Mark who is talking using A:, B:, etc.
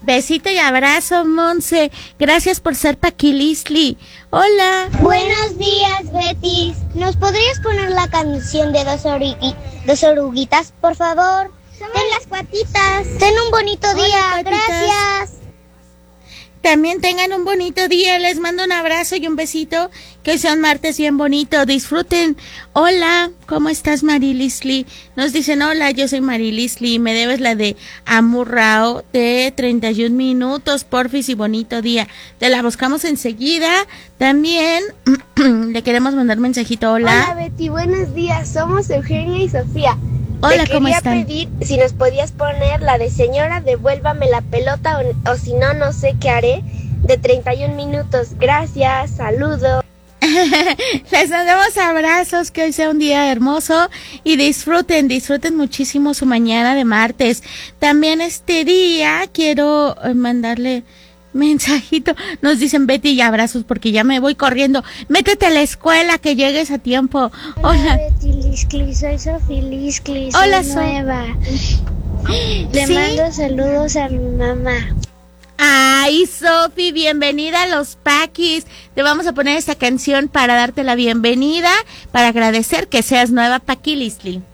A: Besito y abrazo, Monse. Gracias por ser Paquilisli. Hola.
B: Buenos días, Betty. ¿Nos podrías poner la canción de dos oruguitas, por favor? Ten las patitas. Ten un bonito día.
A: Hola, patitas.
B: Gracias.
A: También tengan un bonito día. Les mando un abrazo y un besito. Que hoy sea un martes bien bonito. Disfruten. Hola, ¿cómo estás, Marilisli? Nos dicen, hola, yo soy Marilisli. Me debes la de Amurrao de 31 minutos. Porfis y bonito día. Te la buscamos enseguida. También le queremos mandar mensajito. Hola.
C: Hola, Betty. Buenos días. Somos Eugenia y Sofía.
A: Hola, ¿cómo están?
C: Te quería pedir si nos podías poner la de Señora, devuélvame la pelota o si no, no sé qué haré, de 31 minutos. Gracias, saludos.
A: Les damos abrazos, que hoy sea un día hermoso y disfruten muchísimo su mañana de martes. También este día quiero mandarle mensajito. Nos dicen Betty y abrazos porque ya me voy corriendo. Métete a la escuela que llegues a tiempo.
B: Hola Betty Liscli, soy Sofía Liscli, soy
A: Hola,
B: nueva. Le
A: ¿Sí?
B: mando saludos a mi mamá.
A: Ay, Sofi, bienvenida a los Paquis. Te vamos a poner esta canción para darte la bienvenida, para agradecer que seas nueva Paquilisli.